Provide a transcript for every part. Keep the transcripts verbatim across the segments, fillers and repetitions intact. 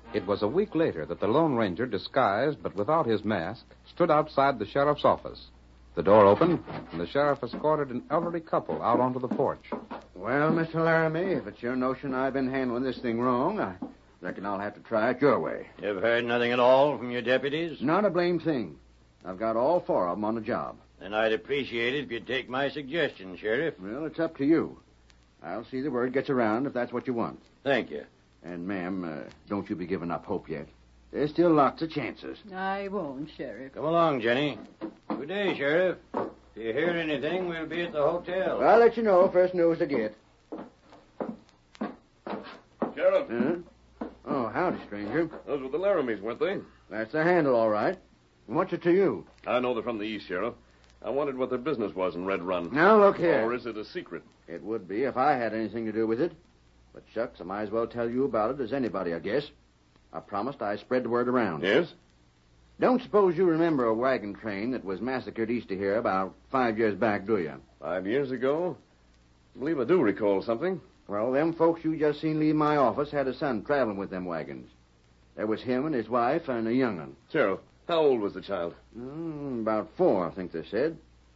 It was a week later that the Lone Ranger, disguised but without his mask, stood outside the sheriff's office. The door opened, and the sheriff escorted an elderly couple out onto the porch. Well, Mister Laramie, if it's your notion I've been handling this thing wrong, I reckon I'll have to try it your way. You've heard nothing at all from your deputies? Not a blame thing. I've got all four of them on the job. Then I'd appreciate it if you'd take my suggestion, Sheriff. Well, it's up to you. I'll see the word gets around if that's what you want. Thank you. And, ma'am, uh, don't you be giving up hope yet. There's still lots of chances. I won't, Sheriff. Come along, Jenny. Good day, Sheriff. If you hear anything, we'll be at the hotel. I'll let you know first news I get. Sheriff. Huh? Oh, howdy, stranger. Those were the Laramies, weren't they? That's the handle, all right. What's it to you? I know they're from the east, Sheriff. I wondered what their business was in Red Run. Now, look here. Or is it a secret? It would be if I had anything to do with it. But, shucks, I might as well tell you about it as anybody, I guess. I promised I'd spread the word around. Yes? Don't suppose you remember a wagon train that was massacred east of here about five years back, do you? Five years ago? I believe I do recall something. Well, them folks you just seen leave my office had a son traveling with them wagons. There was him and his wife and a young'un. Sheriff, how old was the child? Mm, about four, I think they said.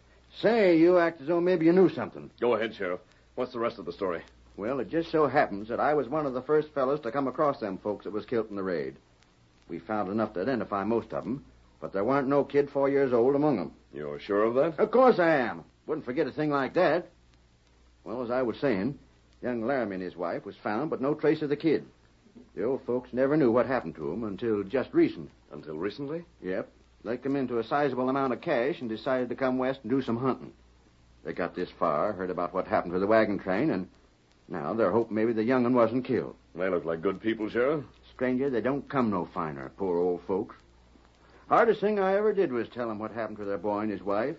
Say, you act as though maybe you knew something. Go ahead, Sheriff. What's the rest of the story? Well, it just so happens that I was one of the first fellows to come across them folks that was killed in the raid. We found enough to identify most of them, but there weren't no kid four years old among them. You're sure of that? Of course I am. Wouldn't forget a thing like that. Well, as I was saying, young Laramie and his wife was found, but no trace of the kid. The old folks never knew what happened to him until just recent. Until recently? Yep. They come into a sizable amount of cash and decided to come west and do some hunting. They got this far, heard about what happened to the wagon train, and now they're hoping maybe the young'un wasn't killed. They look like good people, Sheriff. Stranger, they don't come no finer, poor old folks. Hardest thing I ever did was tell them what happened to their boy and his wife.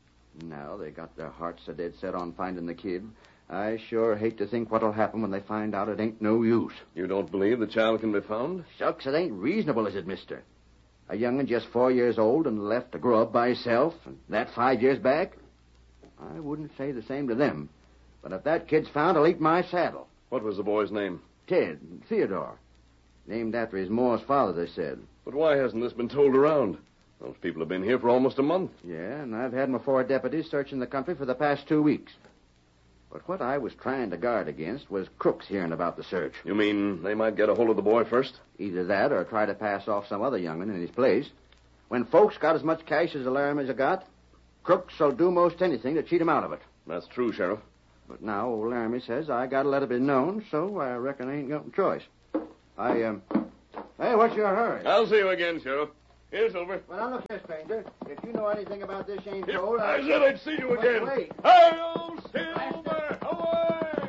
Now they got their hearts so dead set on finding the kid. I sure hate to think what'll happen when they find out it ain't no use. You don't believe the child can be found? Shucks, it ain't reasonable, is it, mister? A young'un just four years old and left to grow up by himself, and that five years back? I wouldn't say the same to them. But if that kid's found, I'll eat my saddle. What was the boy's name? Ted, Theodore. Named after his Moore's father, they said. But why hasn't this been told around? Those people have been here for almost a month. Yeah, and I've had my four deputies searching the country for the past two weeks. But what I was trying to guard against was crooks hearing about the search. You mean they might get a hold of the boy first? Either that or try to pass off some other young'un in his place. When folks got as much cash as the Laramies have got, crooks will do most anything to cheat 'em out of it. That's true, Sheriff. But now old Laramie says I gotta let it be known, so I reckon I ain't got no choice. I, um... Hey, what's your hurry? I'll see you again, Sheriff. Here, Silver. Well, now look here, stranger. If you know anything about this ain't If told, I I... said I'd see you But again. wait. I'll Silver!